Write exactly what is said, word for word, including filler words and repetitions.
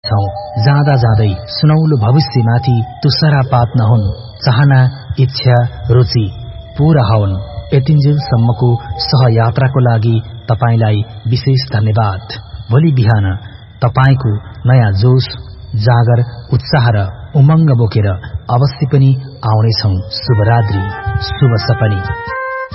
छौं जाँदा जाँदै सुनौलो भविष्यमाथि तुषारपात नहुन्, चाहना इच्छा रुचि पूरा हुन्। यतिन्जेलसम्मको सहयात्राको लागि तपाईलाई विशेष धन्यवाद। भोलि बिहान तपाईको नयाँ जोश, जागर, उत्साह र उमंग बोकेर अवश्य पनि आउनेछौं। शुभरात्रि, शुभ सपनी।